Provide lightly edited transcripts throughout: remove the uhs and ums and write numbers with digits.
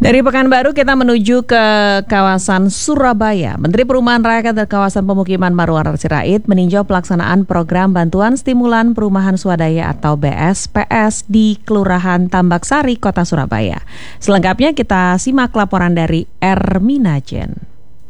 Dari Pekanbaru kita menuju ke kawasan Surabaya. Menteri Perumahan Rakyat dan Kawasan Pemukiman Marwarar Sirait meninjau pelaksanaan program Bantuan Stimulan Perumahan Swadaya atau BSPS di Kelurahan Tambak Sari, Kota Surabaya. Selengkapnya kita simak laporan dari Ermina Jen.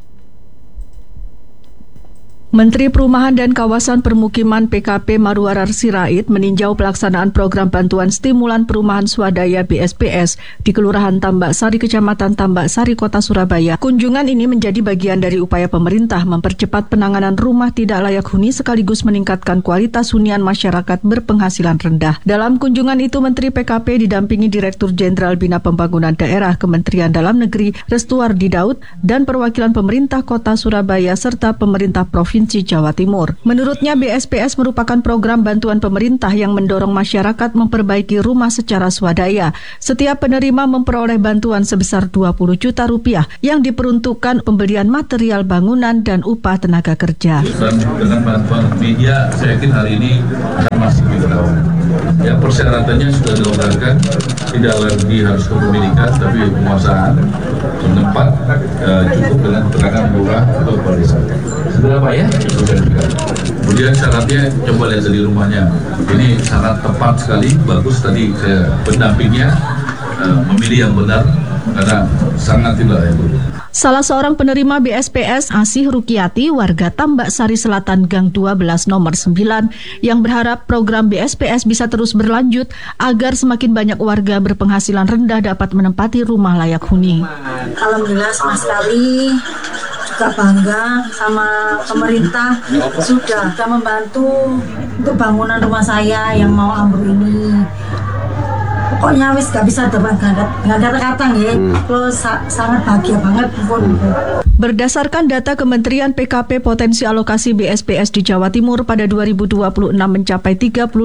Menteri Perumahan dan Kawasan Permukiman PKP Marwarar Sirait meninjau pelaksanaan program Bantuan Stimulan Perumahan Swadaya BSPS di Kelurahan Tambak Sari, Kecamatan Tambak Sari, Kota Surabaya. Kunjungan ini menjadi bagian dari upaya pemerintah mempercepat penanganan rumah tidak layak huni sekaligus meningkatkan kualitas hunian masyarakat berpenghasilan rendah. Dalam kunjungan itu, Menteri PKP didampingi Direktur Jenderal Bina Pembangunan Daerah Kementerian Dalam Negeri Restuardi Daud dan perwakilan pemerintah Kota Surabaya serta pemerintah Provinsi Jawa Timur. Menurutnya, BSPS merupakan program bantuan pemerintah yang mendorong masyarakat memperbaiki rumah secara swadaya. Setiap penerima memperoleh bantuan sebesar 20 juta rupiah yang diperuntukkan pembelian material bangunan dan upah tenaga kerja. Dan dengan bantuan media, saya yakin hari ini akan masih dilakukan. Ya, persyaratannya sudah dilonggarkan, tidak lagi harus kepemilikan, tapi penguasaan tempat cukup dengan keterangan lurah atau kepala desa. Seberapa ya? Kemudian syaratnya, coba lihat dari rumahnya. Ini syarat tepat sekali, bagus. Tadi saya pendampingnya memilih yang benar karena sangat tidak layak. Salah seorang penerima BSPS, Asih Rukiati, warga Tambak Sari Selatan Gang 12 nomor 9, yang berharap program BSPS bisa terus berlanjut agar semakin banyak warga berpenghasilan rendah dapat menempati rumah layak huni. Alhamdulillah senang sekali, juga bangga sama pemerintah sudah membantu untuk bangunan rumah saya yang mau ambruk ini. Pokoknya wis gak bisa nggak ada kata ya. Terus sangat bahagia banget pun. Berdasarkan data Kementerian PKP, potensi alokasi BSPS di Jawa Timur pada 2026 mencapai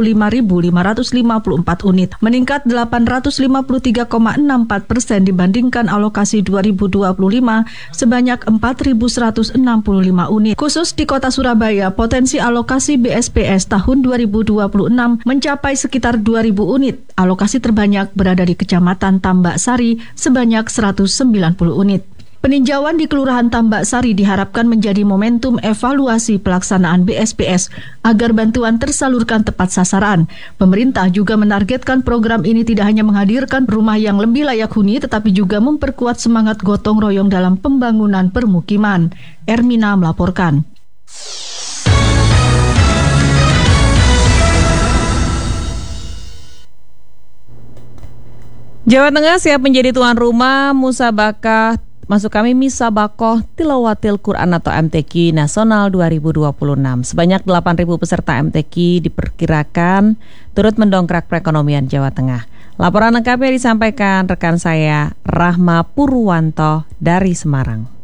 35.554 unit, meningkat 853,64% dibandingkan alokasi 2025 sebanyak 4.165 unit. Khusus di Kota Surabaya, potensi alokasi BSPS tahun 2026 mencapai sekitar 2.000 unit. Alokasi terbanyak berada di Kecamatan Tambak Sari sebanyak 190 unit. Peninjauan di Kelurahan Tambak Sari diharapkan menjadi momentum evaluasi pelaksanaan BSPS agar bantuan tersalurkan tepat sasaran. Pemerintah juga menargetkan program ini tidak hanya menghadirkan rumah yang lebih layak huni, tetapi juga memperkuat semangat gotong royong dalam pembangunan permukiman. Ermina melaporkan. Jawa Tengah siap menjadi tuan rumah Musabakoh Tilawatil Quran atau MTQ Nasional 2026. Sebanyak 8.000 peserta MTQ diperkirakan turut mendongkrak perekonomian Jawa Tengah. Laporan lengkapnya disampaikan rekan saya Rahma Purwanto dari Semarang.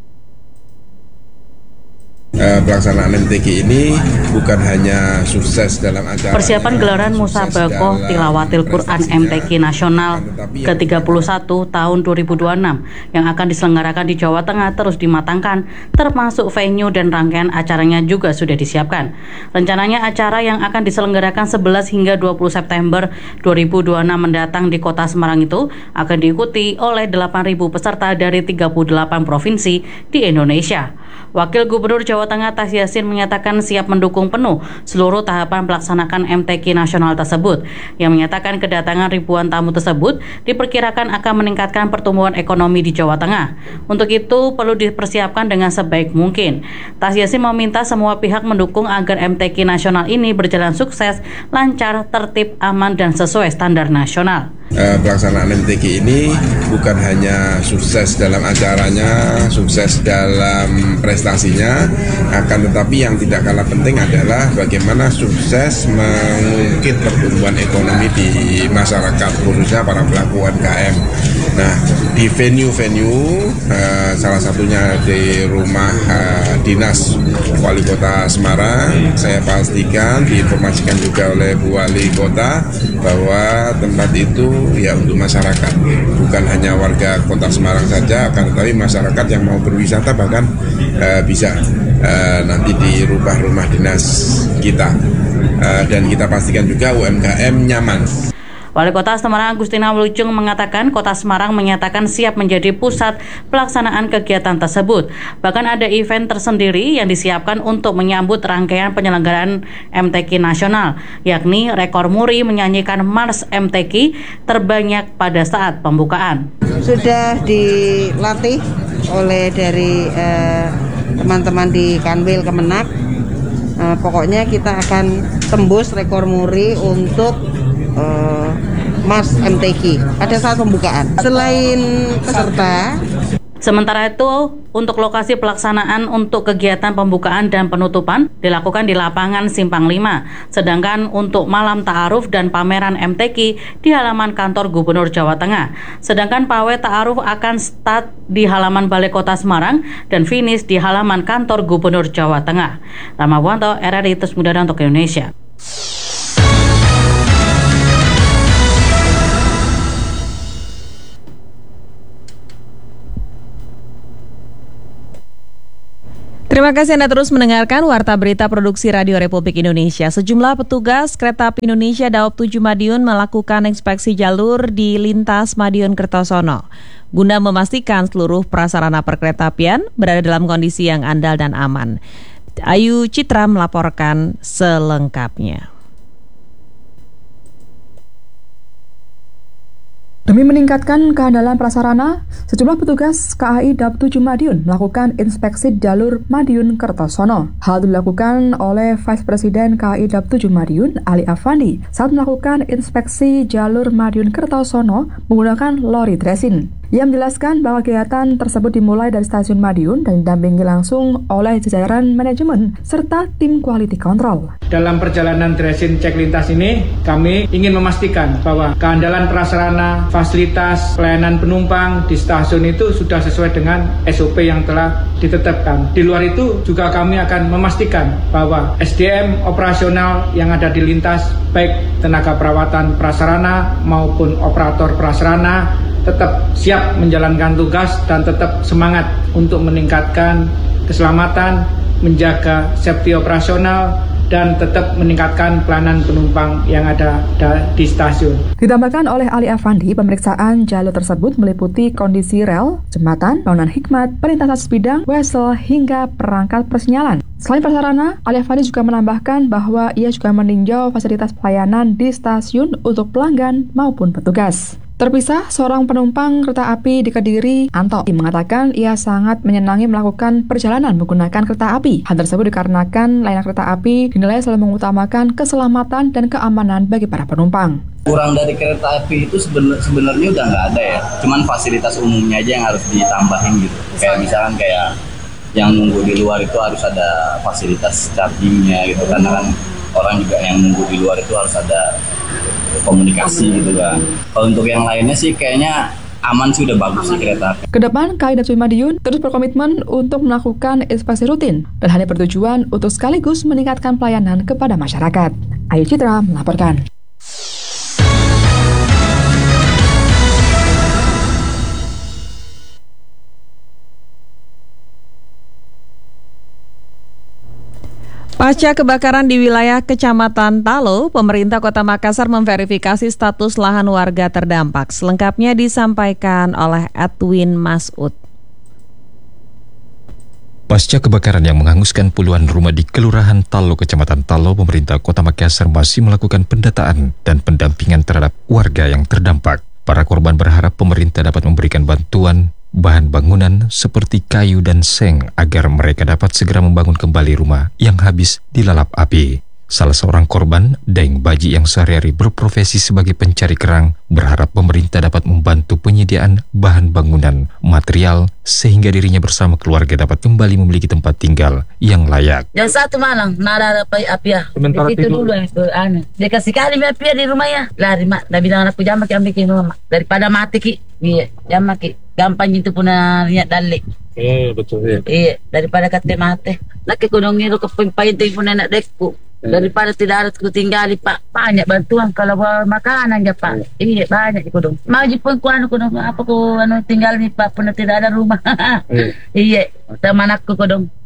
Pelaksanaan MTQ ini bukan hanya sukses dalam acara persiapan gelaran Musabakoh Tilawatil Quran MTQ Nasional ke-31 tahun 2026 yang akan diselenggarakan di Jawa Tengah terus dimatangkan, termasuk venue dan rangkaian acaranya juga sudah disiapkan. Rencananya acara yang akan diselenggarakan 11 hingga 20 September 2026 mendatang di Kota Semarang itu akan diikuti oleh 8.000 peserta dari 38 provinsi di Indonesia. Wakil Gubernur Jawa Tengah Tas Yassin menyatakan siap mendukung penuh seluruh tahapan pelaksanaan MTQ nasional tersebut, yang menyatakan kedatangan ribuan tamu tersebut diperkirakan akan meningkatkan pertumbuhan ekonomi di Jawa Tengah. Untuk itu perlu dipersiapkan dengan sebaik mungkin. Tas Yassin meminta semua pihak mendukung agar MTQ nasional ini berjalan sukses, lancar, tertib, aman, dan sesuai standar nasional. Pelaksanaan MTQ ini bukan hanya sukses dalam acaranya, sukses dalam prestasinya, akan tetapi yang tidak kalah penting adalah bagaimana sukses mengungkit pertumbuhan ekonomi di masyarakat, khususnya para pelaku UMKM. Nah, di venue-venue, salah satunya di rumah dinas Wali Kota Semarang, saya pastikan diinformasikan juga oleh Bu Wali Kota bahwa tempat itu ya untuk masyarakat, bukan hanya warga Kota Semarang saja, akan tetapi masyarakat yang mau berwisata bahkan bisa nanti di rumah dinas kita, dan kita pastikan juga UMKM nyaman. Wali Kota Semarang Agustina Wilujeng mengatakan Kota Semarang menyatakan siap menjadi pusat pelaksanaan kegiatan tersebut. Bahkan ada event tersendiri yang disiapkan untuk menyambut rangkaian penyelenggaraan MTQ nasional, yakni rekor muri menyanyikan Mars MTQ terbanyak pada saat pembukaan. Sudah dilatih oleh dari teman-teman di Kanwil Kemenak. Pokoknya kita akan tembus rekor muri untuk Mars MTQ pada saat pembukaan. Selain peserta, sementara itu, untuk lokasi pelaksanaan untuk kegiatan pembukaan dan penutupan dilakukan di lapangan Simpang 5. Sedangkan untuk malam ta'aruf dan pameran MTQ di halaman kantor Gubernur Jawa Tengah. Sedangkan pawai ta'aruf akan start di halaman Balai Kota Semarang dan finish di halaman kantor Gubernur Jawa Tengah. Rama Buanto, RRI Terus Muda untuk Indonesia. Terima kasih Anda terus mendengarkan Warta Berita Produksi Radio Republik Indonesia. Sejumlah petugas Kereta Api Indonesia Daop 7 Madiun melakukan inspeksi jalur di lintas Madiun Kertosono guna memastikan seluruh prasarana perkeretaapian berada dalam kondisi yang andal dan aman. Ayu Citra melaporkan selengkapnya. Demi meningkatkan keandalan prasarana, sejumlah petugas KAI Daop 7 Madiun melakukan inspeksi jalur Madiun Kertosono. Hal itu dilakukan oleh Vice Presiden KAI Daop 7 Madiun, Ali Afandi, saat melakukan inspeksi jalur Madiun Kertosono menggunakan lori dresin. Ia menjelaskan bahwa kegiatan tersebut dimulai dari stasiun Madiun dan didampingi langsung oleh jajaran manajemen serta tim quality control. Dalam perjalanan dresin cek lintas ini, kami ingin memastikan bahwa keandalan prasarana, fasilitas, pelayanan penumpang di stasiun itu sudah sesuai dengan SOP yang telah ditetapkan. Di luar itu juga kami akan memastikan bahwa SDM operasional yang ada di lintas, baik tenaga perawatan prasarana maupun operator prasarana, tetap siap menjalankan tugas dan tetap semangat untuk meningkatkan keselamatan, menjaga safety operasional, dan tetap meningkatkan pelayanan penumpang yang ada di stasiun. Ditambahkan oleh Ali Afandi, pemeriksaan jalur tersebut meliputi kondisi rel, jembatan, bangunan hikmat, perlintasan sebidang, wesel, hingga perangkat persinyalan. Selain prasarana, Ali Afandi juga menambahkan bahwa ia juga meninjau fasilitas pelayanan di stasiun untuk pelanggan maupun petugas. Terpisah, seorang penumpang kereta api di Kediri, Anto, mengatakan ia sangat menyenangi melakukan perjalanan menggunakan kereta api. Hal tersebut dikarenakan layanan kereta api dinilai selalu mengutamakan keselamatan dan keamanan bagi para penumpang. Kurang dari kereta api itu sebenarnya udah nggak ada ya, cuman fasilitas umumnya aja yang harus ditambahin gitu. Kayak misalkan kayak yang nunggu di luar itu harus ada fasilitas chargingnya gitu, karena kan orang juga yang nunggu di luar itu harus ada komunikasi gitu kan. Kalau untuk yang lainnya sih kayaknya aman sih, udah bagus sih kereta api. Kedepan KAI Daop 7 Madiun terus berkomitmen untuk melakukan inspeksi rutin dan hanya bertujuan untuk sekaligus meningkatkan pelayanan kepada masyarakat. Ayu Citra melaporkan. Pasca kebakaran di wilayah Kecamatan Talo, pemerintah Kota Makassar memverifikasi status lahan warga terdampak. Selengkapnya disampaikan oleh Edwin Masud. Pasca kebakaran yang menghanguskan puluhan rumah di Kelurahan Talo, Kecamatan Talo, pemerintah Kota Makassar masih melakukan pendataan dan pendampingan terhadap warga yang terdampak. Para korban berharap pemerintah dapat memberikan bantuan bahan bangunan seperti kayu dan seng agar mereka dapat segera membangun kembali rumah yang habis dilalap api. Salah seorang korban, Deng Baji yang sehari-hari berprofesi sebagai pencari kerang, berharap pemerintah dapat membantu penyediaan bahan bangunan, material, sehingga dirinya bersama keluarga dapat kembali memiliki tempat tinggal yang layak. Yang satu malang, nada api ya. Sementara itu dulu yang dia kasih kali api di rumah ya. Lari mak, dah bilang anakku jangan bikin bikin rumah daripada mati ki. Iya, jangan mati. Gampang itu punya niat dalik. Betul ya. Iya, daripada kata mati. Nak kunung itu kepimpain pun anak dekku. Daripada tidak harus ku tinggali Pak, banyak bantuan kalau makanan ya Pak. Iya banyak kudung. Maju pun kudung apa ku tinggal nih Pak, pun tidak ada rumah. Iya, sama anakku kudung.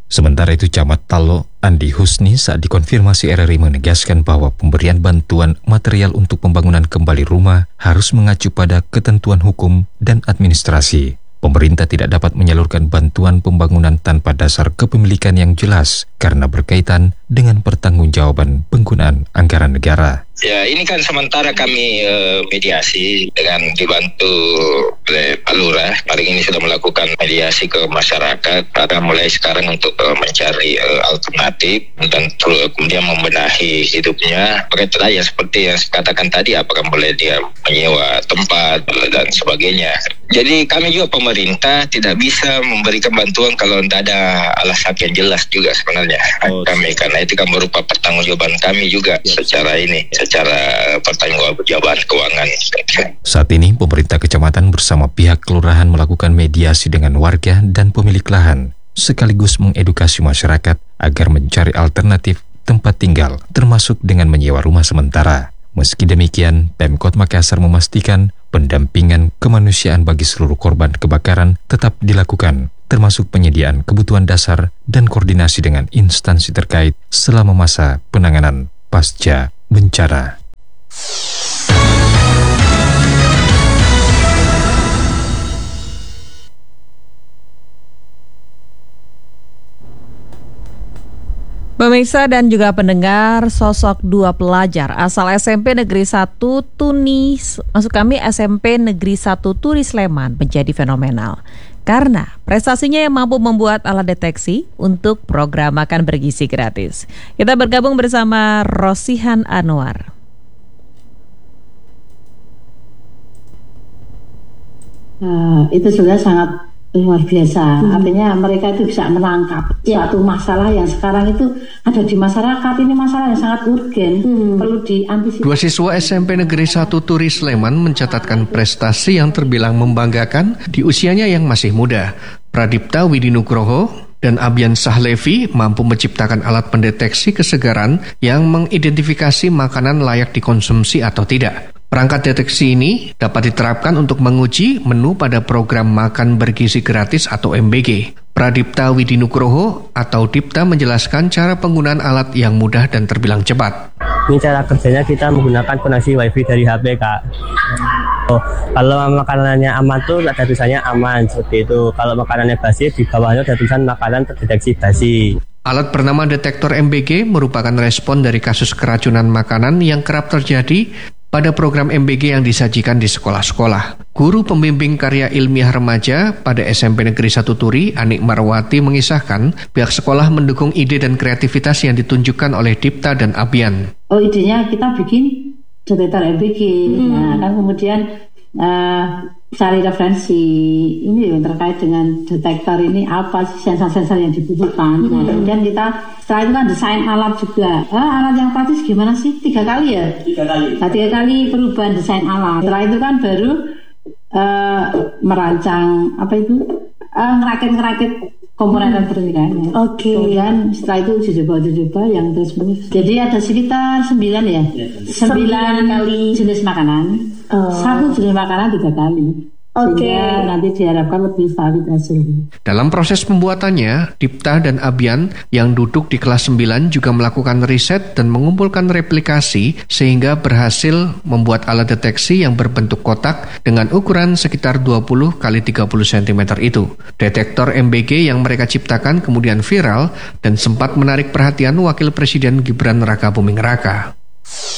Sementara itu Camat Talo, Andi Husni, saat dikonfirmasi RRI menegaskan bahwa pemberian bantuan material untuk pembangunan kembali rumah harus mengacu pada ketentuan hukum dan administrasi. Pemerintah tidak dapat menyalurkan bantuan pembangunan tanpa dasar kepemilikan yang jelas karena berkaitan dengan pertanggungjawaban penggunaan anggaran negara. Ya, ini kan sementara kami mediasi dengan dibantu oleh Pak Lurah. Paling ini sudah melakukan mediasi ke masyarakat karena mulai sekarang untuk mencari alternatif dan kemudian membenahi hidupnya. Berkaitan ya seperti yang saya katakan tadi, apakah boleh dia menyewa tempat dan sebagainya. Jadi kami juga pemerintah tidak bisa memberikan bantuan kalau tidak ada alasan yang jelas juga sebenarnya kami, karena itu kan berupa pertanggungjawaban kami juga secara pertanggungjawaban keuangan. Saat ini pemerintah kecamatan bersama pihak kelurahan melakukan mediasi dengan warga dan pemilik lahan, sekaligus mengedukasi masyarakat agar mencari alternatif tempat tinggal, termasuk dengan menyewa rumah sementara. Meski demikian, Pemkot Makassar memastikan pendampingan kemanusiaan bagi seluruh korban kebakaran tetap dilakukan, termasuk penyediaan kebutuhan dasar dan koordinasi dengan instansi terkait selama masa penanganan pasca bencana. Pemirsa dan juga pendengar, sosok dua pelajar asal SMP Negeri 1 SMP Negeri 1 Turi Sleman menjadi fenomenal karena prestasinya yang mampu membuat alat deteksi untuk program makan bergizi gratis. Kita bergabung bersama Rosihan Anwar. Itu sudah sangat luar biasa. Artinya mereka itu bisa menangkap suatu masalah yang sekarang itu ada di masyarakat. Ini masalah yang sangat urgen, perlu diantisipasi. Dua siswa SMP Negeri 1 Turi Sleman mencatatkan prestasi yang terbilang membanggakan di usianya yang masih muda. Pradipta Widinugroho dan Abian Sahlevi mampu menciptakan alat pendeteksi kesegaran yang mengidentifikasi makanan layak dikonsumsi atau tidak. Perangkat deteksi ini dapat diterapkan untuk menguji menu pada program makan bergizi gratis atau MBG. Pradipta Widinugroho atau Dipta menjelaskan cara penggunaan alat yang mudah dan terbilang cepat. Ini cara kerjanya kita menggunakan koneksi WiFi dari HP, Kak. Kalau makanannya aman tuh ada tulisannya aman seperti itu. Kalau makanannya basi di bawahnya ada tulisan makanan terdeteksi basi. Alat bernama detektor MBG merupakan respon dari kasus keracunan makanan yang kerap terjadi pada program MBG yang disajikan di sekolah-sekolah. Guru pembimbing karya ilmiah remaja pada SMP Negeri 1 Turi, Anik Marwati, mengisahkan pihak sekolah mendukung ide dan kreativitas yang ditunjukkan oleh Dipta dan Abian. Idenya kita bikin detektor MBG. Nah, kan kemudian cari referensi ini yang terkait dengan detektor ini, apa sensor-sensor yang dibutuhkan. Nah, kemudian kita setelah itu kan desain alat juga. Alat yang praktis gimana sih? 3 kali ya? 3 kali. Nah, 3 kali perubahan desain alat. Setelah itu kan baru merancang ngerakit komponen elektronikanya. Kemudian setelah itu uji coba yang terus menerus. Jadi ada sekitar 9 ya? 9 kali jenis makanan. Satu jenis makanan 3 kali. Sehingga nanti diharapkan lebih valid hasilnya. Dalam proses pembuatannya, Dipta dan Abian yang duduk di kelas 9 juga melakukan riset dan mengumpulkan replikasi sehingga berhasil membuat alat deteksi yang berbentuk kotak dengan ukuran sekitar 20 x 30 cm itu. Detektor MBG yang mereka ciptakan kemudian viral dan sempat menarik perhatian Wakil Presiden Gibran Rakabuming Raka.